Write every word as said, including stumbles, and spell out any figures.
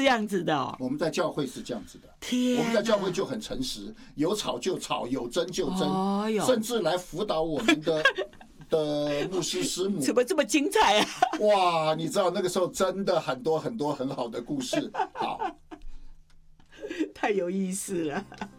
这样子的哦。 我们在教会是这样子的， 天， 我们在教会就很诚实，有吵就吵，有争就争， 哦、 甚至来辅导我们的的牧师师母。 怎么这么精彩啊？ 哇，你知道那个时候真的很多很多很好的故事。好， 太有意思了。